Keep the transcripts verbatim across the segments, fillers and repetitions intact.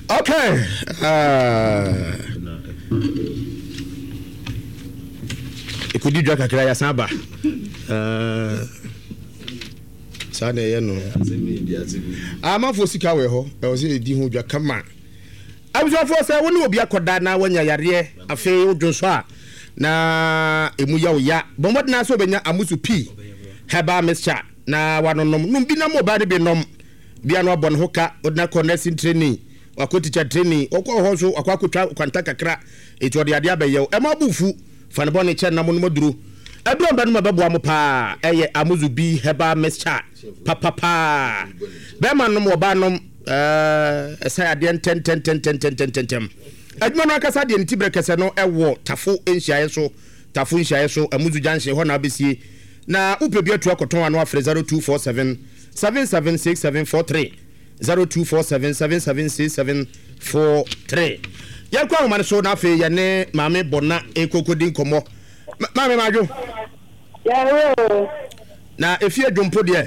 Okay. Uh, Ikudi dwa kakra ya saba. Uh, Sana ye no. Ama fo sika we ho. E wo se di ho dwa kama. Abso fo se woni obi akoda na wanya yare afi odwo a na emu ya oya. Bomod na so benya amusu p. Heba mixture na wanonom. Num bi na mo ba de bi nom. Bia no abon hoka odna connecting training. Wako teacher training okwa ho so akwa akotwa kwanta kakra eti ode ade abayew e ma bufu fa ne bone che na mo no duro ebro ba no mababo am pa eye amuzu bi heba mixture papa pa be man no mo ba no eh sai ade ten ten ten ten ten ten ten adwuma no akasa de nti brekese no ewo tafo enhyae so tafo enhyae so amuzu janhye ho na abesie na upebi atu akoton ano afre zero two four seven seven seven six seven four three zero two four seven seven seven six seven four three. Ya kwa man so na fe ya ne mame bona ekokodi nkomo. Mame majo. Ya wo. Na efie dwompo de.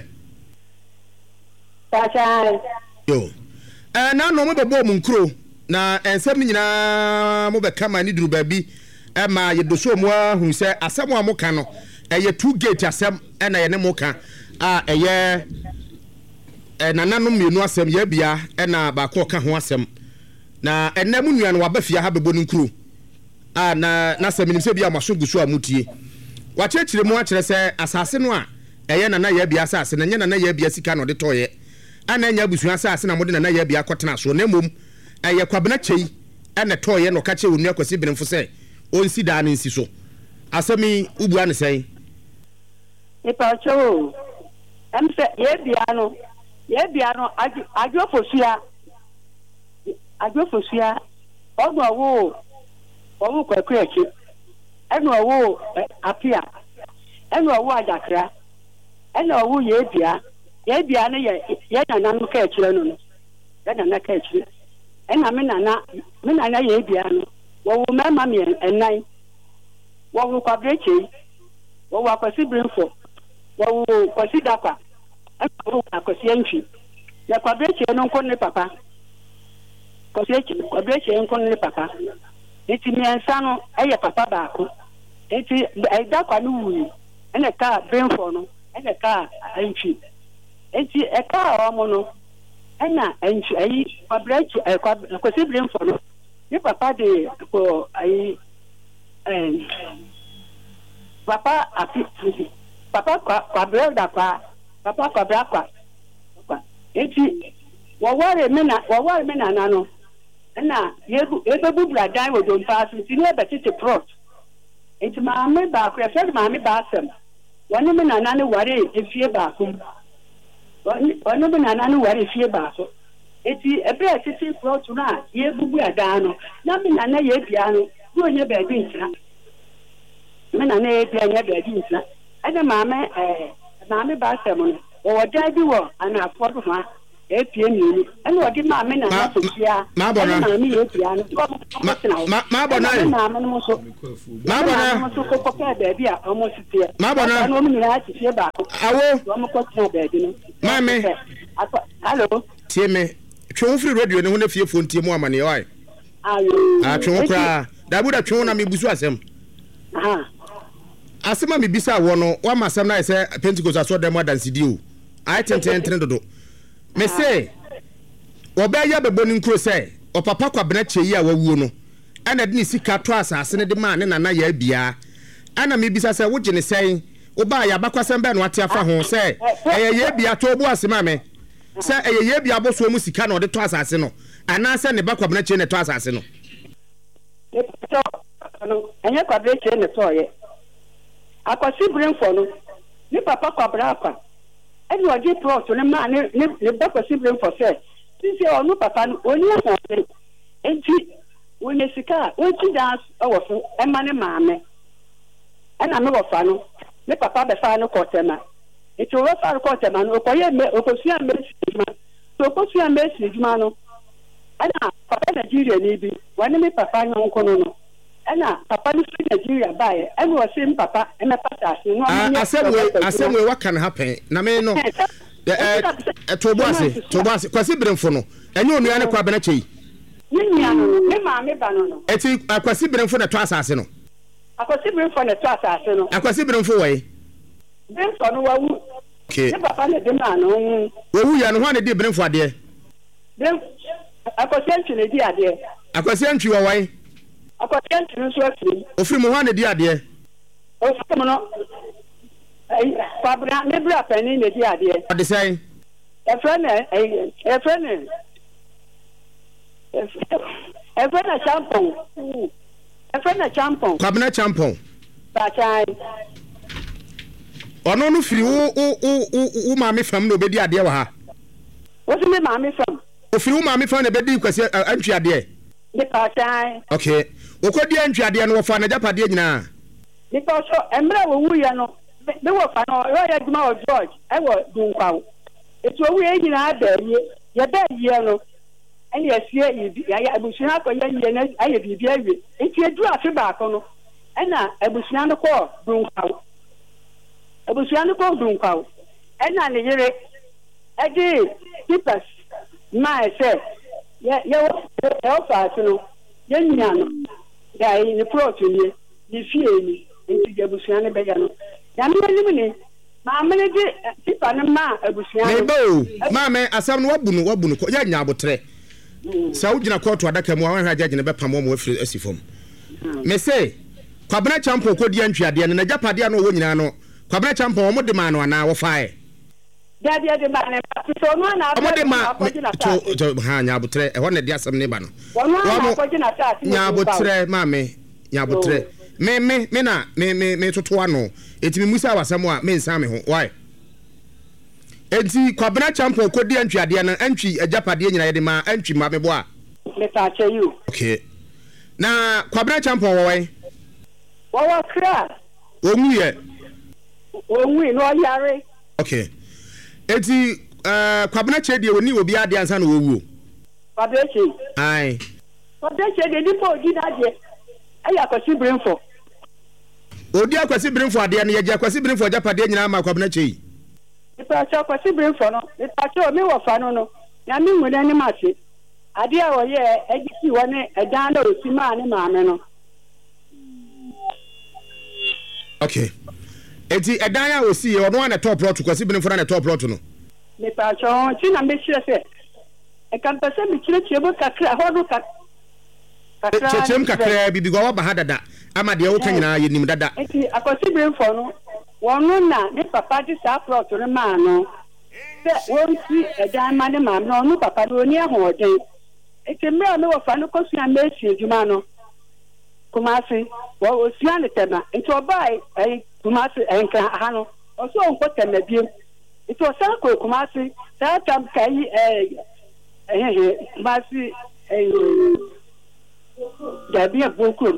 Tacha. Yo. Eh na no mo bebo mu nkro na ensem nyina mo be kama ni duru baabi e ma ye doso mo ahu se asem a mo ka no eye two gate asem e na ye ne mo ka a eye eh nananu mienu asem ya bia eh na ba ko ka ho asem na enam nua no wabafia ha bebo nkuru ah na na asem ni se bia masogusu amutie wa chechire mu a kire se asase no a eye nana ya bia asase na nya nana ya bia sika no de toye ana nya busu asase na mo de nana ya bia kotena so na mom eye kwabena chei ene toye no ka che onua kwasi binfo se onsi da na nsi so asemi ubu ane sei e pa cho am se ye bia no ye bia no adwo fosia adwo fosia ogbo wo owo kwakwa echi enu owo apia enu owo ajakra enu owo ye bia ye bia ne ye ye nana no ka echi no no ye nana ka echi ena me nana me nana ye bia no wo wo mama me enai wo wo kwabrechi wo wo akwasi brinfo wo wo kwasi dakwa enu akwasi enchi ya kwabrechi no nko ne papa kwabrechi kwabrechi nko ne papa eti miensa no eye papa baako eti dakwa no wu ene ka brinfo no ene ka enchi eti e ka omo no ena enchi ayi kwabrechi kwasi brinfo no ni papa de ko ayi eh papa afi papa kwabrechi dakwa papa kwabrechi eti waware mena waware mena nano na yebu ebebu bradan wodo mpasu ti ne betete prot eti ma me ba ko efe ma me ba asem woni mena nano ware efie ba ko woni mena nano ware efie ba so eti ebe etete prot na yebu bradan no na mena na ye bia no no nye ba bi ntina mena na ye bia nye ba bi ntina ade ma me eh ma me ba asem no wo da bi wo ana afodo ha epie ni ene odi ma me na na sofia ma bona ma me epia no ma ma bona ma me no so ma bona mo so ko ko ka ba bi a omo sitie ma bona no mi na tie ba awo omo ko tina ba bi no ma me hello tie me twen free radio ne ho na fie phone tie mu amane oi ayo a twen kra da bu da twen na me busu asem aha asema me bisa wo no wa masem na ise Pentecost aso dem adansidi o ai tenten tren dodo me say obeya bebo ni nkro say o papa kwabena cheyi a wawuo no ana de ni sika to asase ne de ma ne nana ya bia ana me bisa say wo gene say wo ba ya bakwasem be no ate afa ho say eye ye bia to obu asema me say eye ye bia boso mu sika no de to asase no ana say ne bakwabena cheyi ne to asase no to no enye kwabena cheyi ne to ye akwasi brinfo no ni papa kwabra akwa eni odi prot ne ma ne ne bakwasi brinfo say sisi onu papa no oni ho enti woni sika enti dance awofo ema ne maame ena me wofa no ne papa be fa no kotema enti wo fa kotema no okoye me okosia me sima so okosia me sima no ena papa Nigeria ni bi wani me papa nyon kono no ena papa ni fi Nigeria bae ena wo sim papa ena pata se no asemwe asemwe what can happen na me no eh eh to boase to boase kwasi bremfo no enye onua ne kwa bena chei Ninya no, me maame ba no no. Eti akwasi benefo na to asase no. Akwasi benefo na to asase no. Akwasi benefo wai. Benefo no wawu. Okay. Ne papa ne de ma no. Wawu ya no ho na de benefo ade. Ben akwasi antwi ne di ade. Akwasi antwi wa wai. Akwasi antwi no so afiri. Ofiri mo ho na di ade. Ofiri mo no. Ai pabra ne bra pani ne di ade. Ade sai. E friend eh e friend e friend na champon. E friend na champon. Kwabena champon. Ba chai. Ono no firi wo wo wo maame fam na obedi ade wa ha. Wo se me maame fam. Ofiri wo maame fam na bedi kwasi antwi ade. Ne pa chai. Okay. Okodi antwi ade no wo fa na japade nyina. Ne pa so emra wo wu ya no. Me wo fa no yo ya duma o George. E wo dunkwawo. Etu owu e nyina adarie. Ye ba yie no. Ene asie ya abusuan akoye yie na aye bibia awie. Enti edu afi ba ko no. Ena abusuan no ko dunkwawo. Abusuan ko dunkwawo. Ena ne yire ege tipas ma se ye ye o fa no. Ye nya no. Dai ni protein ni ni fie ni. Enti abusuan be ya no. Ya me ni ma amene di tipa ne ma abusuan. Me bo ma me asam no wabu no wabu no ya nya abotre. Sa ugina koto adaka mu awan haje ne be pam mo afiri asifom. Me say Kwabena champo kodi antwiade ne na japade no wo nyina no Kwabena champo wo de ma no ana wo fae. Dadi de ma ne so no na wo de ma to ha nya abotre e ho ne de asam ne ba no. Wo na ko gina ta nya abotre ma me nya abotre me me me na me me me toto ano etimi musa wasam a me nsa me ho why enti Kwabena champo kodi antwiade na antwi ajapade nyina ye de ma antwi ma me bo a me ta che you. Okay. Na Kwabena champo wo wai Wawa kra. Omu ye. Omu no yare. Okay. Eti uh Kwabena chede oni obi ade ansa na owu. Kwabeche. Ai. Kwabeche de dipo odi na de. Aya kwasi brimfo. Odi akwasi brimfo ade na ye akwasi brimfo japade nyina ma Kwabena chei. Ipa cha kwasi brimfo no. Ipa cha o mi wo fa no no. Ya mi nwune ni ma se. Ade a wo ye egisi woni edan na osima ne maame no. Okay. Eti edan ya osi ye ono na top plot kwasi brimfo na top plot no. Me pa cha ti na me chire se. E kan pese mi chire chire bo kakra ho no ka. Chechem kakra bibi go ba hadada ama de wo kanyina ye nim dada. Eti akwasi brimfo no. Wono na ne papa di sa plot no ma no. Se won si edan ma ne ma no no papa do ni ahoden. Eti me o me wo fa no kosua me si ejuma no. Kumasi wo osia ne tema nti obai ai Kumasi enka ha no oso onko tema biem nti osan ko Kumasi sa tam kai eh eh Kumasi eh dabi aboku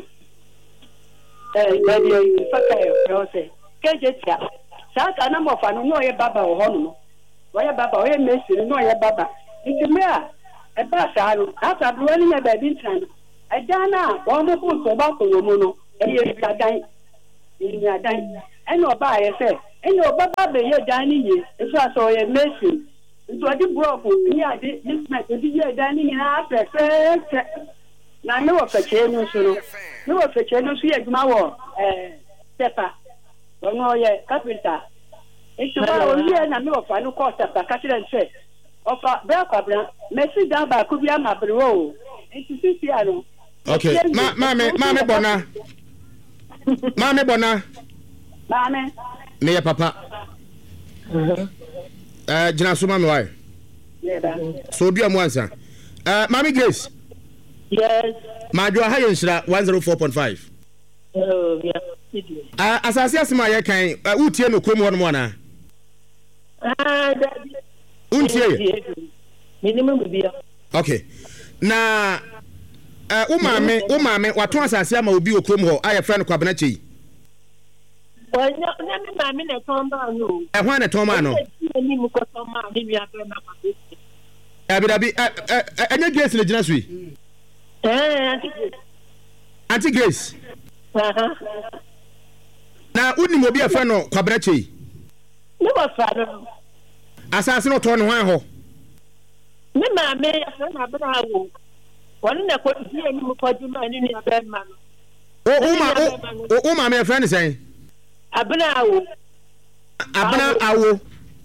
eh dabi fakayo prose keje tia sa ka na mo fa no no ye baba wo ho no wo ye baba wo ye mesi no ye baba nti me a e ba sa no asa bro ni me ba bi ntan Adana won mo ko so ba ko mo no e ye adan e adan eno ba ye se eno baba be ye dan ni ye e so so ye mesi nto adi broke ni ade this man e ye dan ni na perfect na me wo feche no so no me wo feche no so ye djuma wo eh sepa wono ye carpenter e to ba o ye na me wo fa no ko sepa ka kire nse ofa be Kwabena mesi dan ba ku bia mabre wo nti sisi aro. Okay, ma ma me ma me bona. Ma me bona. Ma me. Me ya papa. Mhm. Eh jina so ma me why? Yeah. So do am once. Eh Mami Grace. Yes. Ma jo ha yenshira one oh four point five. Oh, yeah. Ah asase asema ye kan utie no kom ho no na. Ah, untie. Minimum bibia. Okay. Na eh uh, umame umame wato asase ama obi okrom ho aye friend Kwabena chei. Onya na me mame na tomba no. Eh hwan na tomba no? Ni mu ko tomba ni bia pe na pa. Eh bi da bi eh enye Grace le gina so yi. Eh Auntie Grace. Aha. Na unim obi afa no Kwabena chei. Me wa fa no. Asase no to no hwan ho. Me mame afa na bra wo. One na ko di ani mo ko di ma ni ni abema no. O o ma o ma me friend say. Abena awo. Abena awo.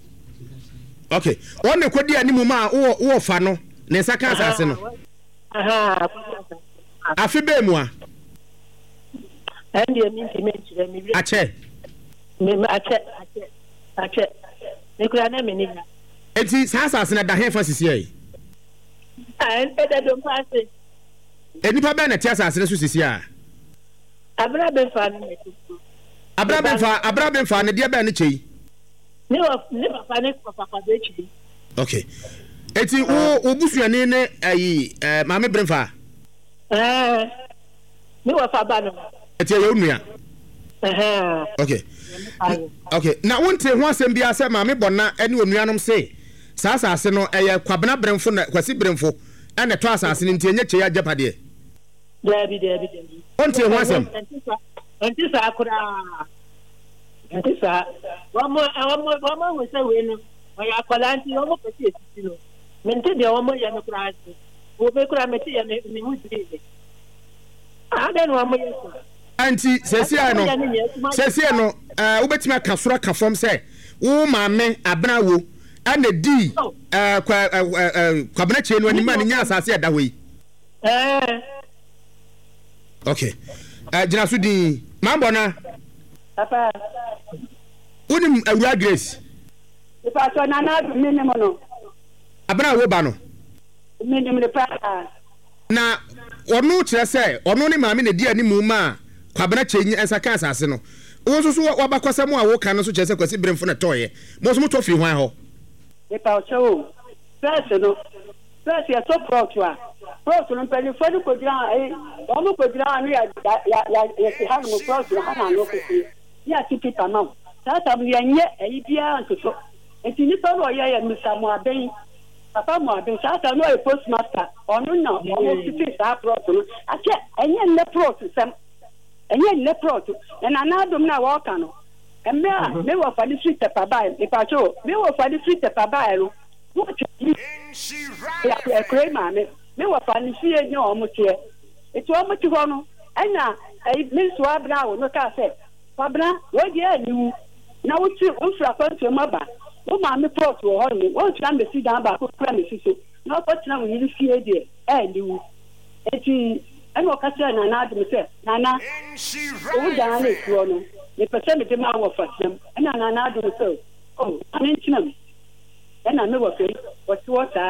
Okay. One na ko di ani mu ma wo wo fa no. Ne saka asase no. Aha. Afi be mu a. And you mean to mention me. Ache. Me ache ache. Ache. Me kura na me ni. Enti sa asase na da hefa sisi ai. And better don't pass it. Eni pa be na ti asase so sisi a. Abra be fa ni. Abra be fa abra be fa ne dia be ne chei. Ni wa ni papa ne papa pa be chi. Okay. Eti wo obusuani ne ayi eh maame bremfa. Eh. Ni wa fa ba no. Eti ye onua. Eh. Okay. Okay. Na wonte ho asem bia se maame bona ene onuanom se. Sa asase no eye kwabena bremfo na kwasi bremfo ene to asase ne ntie nye che ya japade. Debi debi debi. Wonte ho asem. Enti sa akura. Enti sa. Wa mo wa mo wa mo we se we no. Wa ya kwala nti wa mo pese esi no. Mente de wa mo ya no kura ase. Wo be kura meti ya me me hu diri. Ah den wa mo yeso. Anti sesia no. Sesia no eh ubetimi akasora kafom se wo maame abena wo ana di eh kwa kwabena che no anima ne nya asase ya da hoi. Eh. Okay. Eh jina so di mambona. Papa. Unim awura Grace. Ipa so na na minimum no. Abena wo ba no. Minimum le pa. Na ono kire se ono ne maame ne di animu ma kwabena che nya kan asase no. Wo so so wabakosam a wo kan no so kire se kwasi bremfo na toye. Mo so mo to firi hwan ho. Ipa so. First no. First ya so pro to a. Pro to no peli fo ni ko gira eh o mo ko gira anu ya ya ya ya se ha no pro to ha na no ko ti. Ya ti pita ma. Sa ta bi anye eh bia ntoto. Enti ni pa no ya ya misamu aben. Papa mo aben sa ta no e postmaster. Onu na o mo ti sa pro to no. Ache enye ne pro to sem. Enye ne pro to. Na na adom na wo ka no. Emme a me wo fa di street pa ba e pa cho. Me wo fa di street pa ba e lo. Wo ti ya ya kre ma me. Me wo fa ni fie nya o mo tie. Etu o mo ti ho no. Ena e me so abra wo no ka se. Abra wo di aniwu. Na wo ti wo fra kwantu ma ba. Wo ma me pro to ho ni. Wo tira me si dan ba ko kra me si so. Na ko tira wo yiri fie die. E niwu. Eti eno ka se na na adum se. Na na. O da na etu no. Me pese me de ma wo fa sem. Ena na na adum se. Oh, ani ntinam. Ena me wo fe. Wo ti wo ta.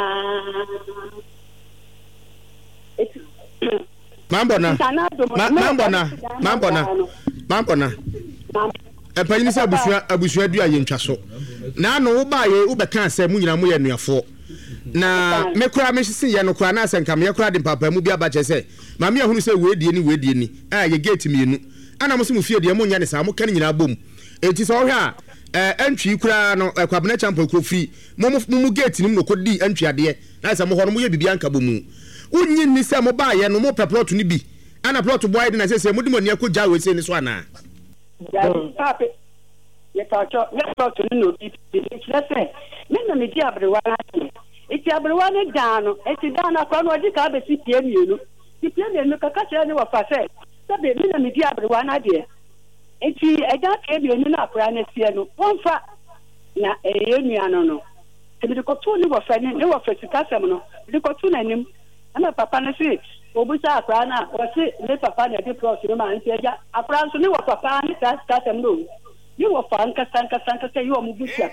Eti Mambona. Mambona. Mambona. Mambona. E pa yin se abusua abusua du ayentwa so. Na no wo ba ye wo be kan se mu nyina mo ye nuafo. Na me kura me hisi ye no kura na asenka me kura de papa mu bi abache se. Ma me ahunu se we die ni we die ni. Ah ye gate mienu. Ana mo se mu fie de mo nya ne sa mo kan nyina bom. Enti so hwe a eh antwi kura no kwabena champa kro free. Mo mo gate ni mo ko di antwi ade. Na se mo ho no mo ye bibia nka bomu. Unyi ni se mo ba ye no mo plot ni bi. Ana plot boy de na se se mo di mo ne ko ja we se ni so ana. Ya papi. Ye ka cho, ye plot ni no bi. It's say. Me no me di abrewa na ti. Iti abrewa ne dano, eti dano kwa no di ka be si pie mienu. Ti pie mienu ka ka che ni wa fa se. Se be me no me di abrewa na de. Eti eja ka mienu na akra na tie no. Won fa na eye nuano no. Ti bi ko tu ni wa fa ni, ni wa fa sika sem no. Bi ko tu na nim. Ana papa na si obusa akra na o si le papa na di pro no ma nti eja akra so ni wa papa ni ka ka sem no. Ni wa fa nka sanka sanka se yo mu busia.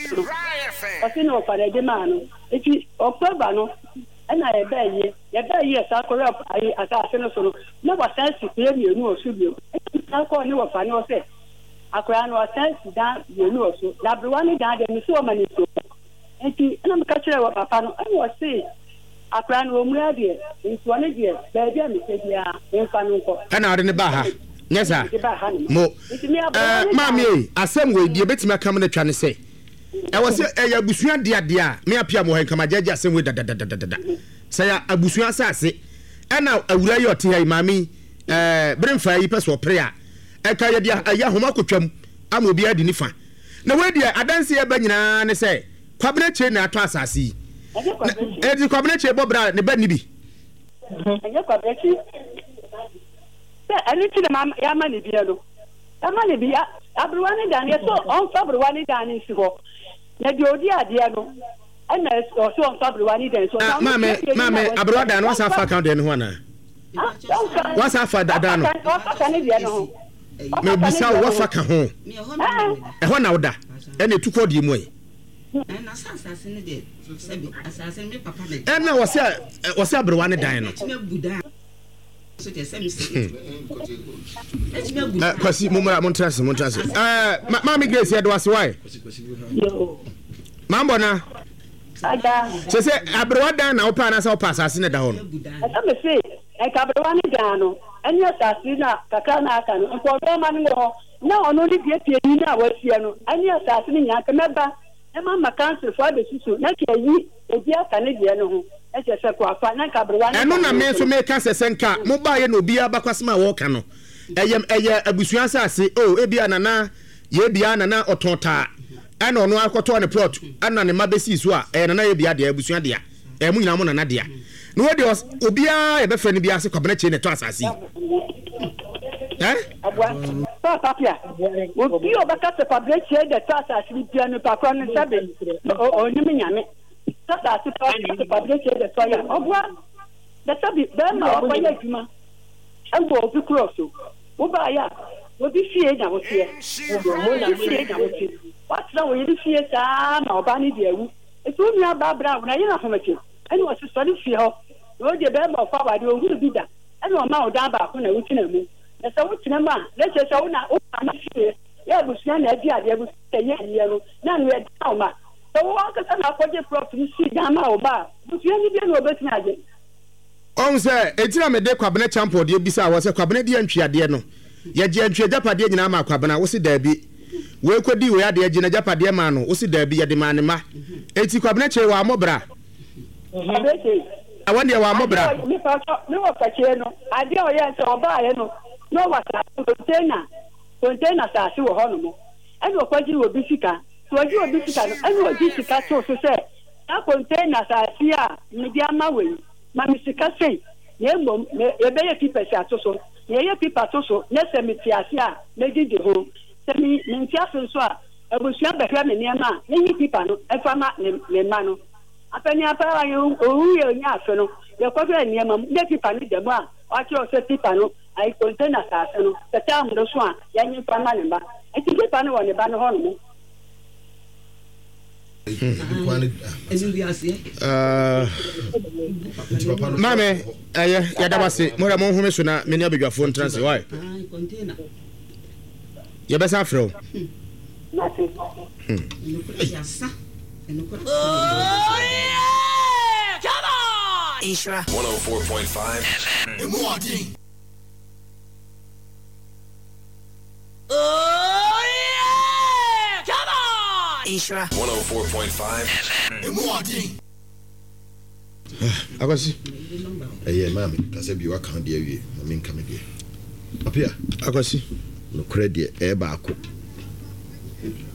O si no fa de ma no. Eti October no ana e ba ye ye ba ye sa ko rap ai asa se no so no na wa sense pe mi enu o su bi o sa ko ni wa fa ni o se akra no sense da ye enu o su na bro ni da de mi so ma ni so eti na me ka kire wa papa no ai wo se akra no mu ade nti woni de ba bia mi se bia en fa no ko ana ade ne ba ha nyesa mo eh mami asem we die betimi akam na twa ne se e wo se e abusua de ade a me apia mo hen kama jaja asem we dadadadada se ya abusua asase ana awura ye ote hai mami eh bremfa yi peso pre a e ka ye dia ya homa kotwam ama obi adi nifa na we dia adanse ye ba nyina ne se kwabena che na ato asase e di kwabena che bobra ne ba ni bi ɛnyɛ kwabrɛkyi sɛ ɛne ti na yɛama ne bia no yɛama ne bia aberewa ne da no yɛ sɛ ɔmfa aberewa ne da no nsi hɔ na deɛ ɔdi adeɛ no ɛna ɔsɛ ɔmfa aberewa ne da nsi hɔ maame maame aberewa da no wasa afa account deɛ no ho anaa wasa afa dada no ɔfa ne deɛ no ho mebisa wo wafa ka ho ɛhɔ na woda ɛna ɛtu kɔ deɛ mu ɛ ɛna wɔsɛ aberewa ne dan no kwasi mumra montrase montrase eh maami Grace yɛde wase wae mambo na ada se se aberewa dan na wopa na sɛ wopa asase ne da hɔ no ɛsɛ me se ɛka aberewa ne dan no ɛne asase na kakra na aka no nkɔdɔ ma no hɔ na ɔno ne die pie ni na wasia no ɛne asase ne nya kemɛba ɛma ma council fo abesusu na kɛ yi ebi aka ne die no ho ɛsɛ sɛ ko afa na kaberewa ne ɛno na me so me ka sɛ nka mo ba ye na obi abakwasema wɔka no ɛyɛ ɛyɛ abusua asase o ebia nana ye bia nana ɔtonta ɛna ɔno akɔtɔ ne plot ɛna ne ma besi so a ɛyɛ nana ye bia de abusua de a ɛmu nyina mo nana de a no we de obi a ye bɛfɛ ne bia se kwabena kye ne to asase eh abua pa papia obi obaka se kwabena kye de to asase bia no pa kro ne sabe onyim nyame sasa ti pa ti public the soya ogwa the sabi be ma ogwa ya juma engo obi cross wo ba ya wo bi fie na wo tie wo na fie na wo tie what na wo yi fie sa na oba ni de awu etu mi aba bra wo na yi na famake ani wo se so ni fie ho wo de be ma fa wa de ogu bi da ani o ma o da ba ko na wo tina mu na sa wo tina ma na se se wo na wo na fie ya bu sia na adi ade bu se ye ye no na no e da ma so what ka na ko je profit si dama oba bu ye ni bi no obetini age on say etira me de kwabena champion de bisa wo say kwabena de antwiade no ye je antwie japade nyina ma kwabena wo si da bi we kodi we ade agina japade ma no wo si da bi ye de ma ne ma eti kwabena che wa mobra abete awon de wa mobra mi pa mi wo ka che no ade o ye so oba ye no no wa sa container container sa si wo ho no mo ene o kwaji wo bi sika oji obi sika no ene oji sika to so se na container sa sia media ma we ma mi sika sei ye mom e be ye pipa sia to so ye ye pipa to so ne se mi tiasia me gidi ho se mi mi tiaso so a ebusua be hwa me niam a ne yi pipa no e fa ma ne ma no apani apa ye owu ye nya afe no ye ko fe niam am ne pipa ni de mo a wa ti o se pipa no ai container sa se no se ta mo so a ya nyi fa ma ne ba e ti pipa no wo ne ba no ho no mame eh ya da base mo ra mo home so na me ne abadwafo ntrance why ye be sa fro Ishra one oh four point five Emwadi Ishra one oh four point five Emwadi Akwasi eh mami ka se bi wa kan de awie mami nka me de apia Akwasi no kredie e ba ko